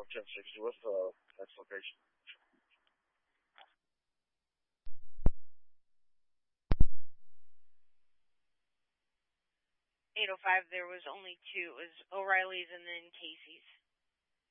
1060 with next location. 805, there was only two. It was O'Reilly's and then Casey's.